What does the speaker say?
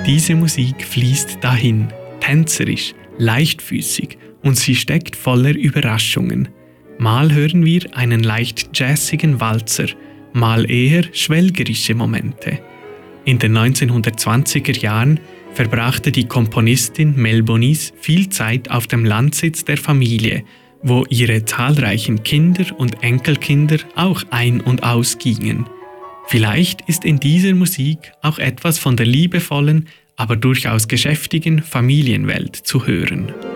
Diese Musik fließt dahin, tänzerisch, leichtfüßig und sie steckt voller Überraschungen. Mal hören wir einen leicht jazzigen Walzer, mal eher schwelgerische Momente. In den 1920er Jahren verbrachte die Komponistin Mel Bonis viel Zeit auf dem Landsitz der Familie, wo ihre zahlreichen Kinder und Enkelkinder auch ein- und ausgingen. Vielleicht ist in dieser Musik auch etwas von der liebevollen, aber durchaus geschäftigen Familienwelt zu hören.